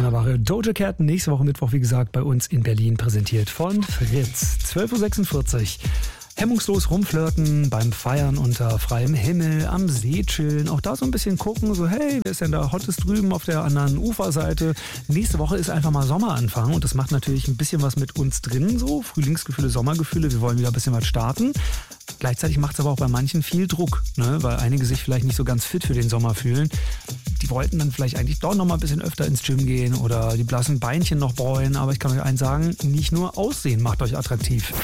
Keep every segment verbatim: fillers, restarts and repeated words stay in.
wunderbare Doja Cat. Nächste Woche Mittwoch, wie gesagt, bei uns in Berlin präsentiert von Fritz. zwölf Uhr sechsundvierzig. Hemmungslos rumflirten, beim Feiern unter freiem Himmel, am See chillen, auch da so ein bisschen gucken, so hey, wer ist denn da Hottes drüben auf der anderen Uferseite? Nächste Woche ist einfach mal Sommeranfang und das macht natürlich ein bisschen was mit uns drin, so Frühlingsgefühle, Sommergefühle, wir wollen wieder ein bisschen was starten. Gleichzeitig macht es aber auch bei manchen viel Druck, ne? Weil einige sich vielleicht nicht so ganz fit für den Sommer fühlen. Die wollten dann vielleicht eigentlich doch noch mal ein bisschen öfter ins Gym gehen oder die blassen Beinchen noch bräuen. Aber ich kann euch eins sagen, nicht nur Aussehen macht euch attraktiv.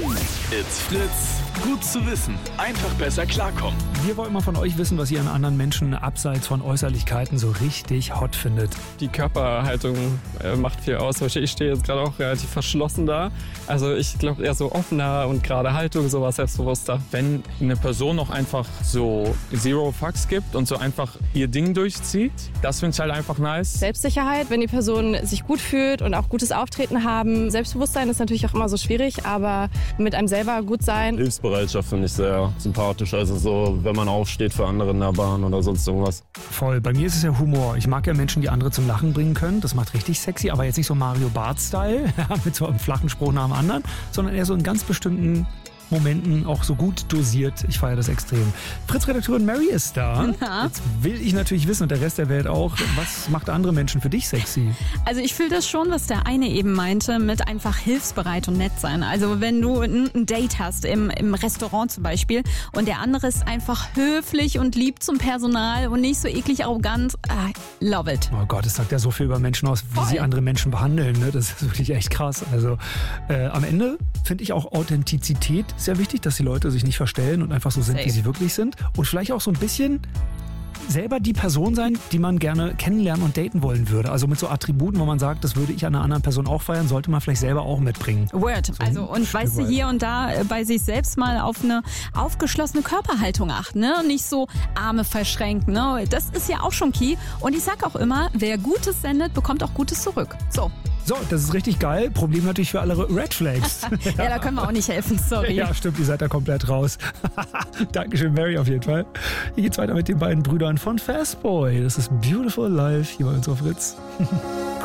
It's Fritz. Gut zu wissen. Einfach besser klarkommen. Wir wollen mal von euch wissen, was ihr an anderen Menschen abseits von Äußerlichkeiten so richtig hot findet. Die Körperhaltung äh, macht viel aus. Ich stehe jetzt gerade auch relativ verschlossen da. Also ich glaube eher so offener und gerade Haltung, sowas selbstbewusster. Wenn eine Person auch einfach so Zero Fucks gibt und so einfach ihr Ding durchzieht, das finde ich halt einfach nice. Selbstsicherheit, wenn die Person sich gut fühlt und auch gutes Auftreten haben. Selbstbewusstsein ist natürlich auch immer so schwierig, aber mit einem selber gut sein. Hilfsbereitschaft finde ich sehr sympathisch. Also so, wenn man aufsteht für andere in der Bahn oder sonst irgendwas. Voll. Bei mir ist es ja Humor. Ich mag ja Menschen, die andere zum Lachen bringen können. Das macht richtig sexy, aber jetzt nicht so Mario Barth-Style, mit so einem flachen Spruch nach dem anderen, sondern eher so in ganz bestimmten Momenten auch so gut dosiert. Ich feiere das extrem. Fritz-Redakteurin Mary ist da. Ja. Jetzt will ich natürlich wissen und der Rest der Welt auch, was macht andere Menschen für dich sexy? Also ich fühle das schon, was der eine eben meinte, mit einfach hilfsbereit und nett sein. Also wenn du ein Date hast, im, im Restaurant zum Beispiel, und der andere ist einfach höflich und lieb zum Personal und nicht so eklig arrogant, I love it. Oh Gott, es sagt ja so viel über Menschen aus, wie Voll. sie andere Menschen behandeln. Ne? Das ist wirklich echt krass. Also äh, am Ende finde ich auch Authentizität sehr wichtig, dass die Leute sich nicht verstellen und einfach so sind, Safe. wie sie wirklich sind. Und vielleicht auch so ein bisschen selber die Person sein, die man gerne kennenlernen und daten wollen würde. Also mit so Attributen, wo man sagt, das würde ich an einer anderen Person auch feiern, sollte man vielleicht selber auch mitbringen. Word. So Also und Stück weißt du, weit. hier und da äh, bei sich selbst mal auf eine aufgeschlossene Körperhaltung achten, ne? Nicht so Arme verschränken, ne? Das ist ja auch schon key. Und ich sag auch immer, wer Gutes sendet, bekommt auch Gutes zurück. So. So, das ist richtig geil. Problem natürlich für alle Red Flags. Ja, da können wir auch nicht helfen, sorry. Ja, stimmt, ihr seid da komplett raus. Dankeschön, Mary, auf jeden Fall. Hier geht's weiter mit den beiden Brüdern von Fastboy. Das ist Beautiful Life hier bei uns auf Fritz.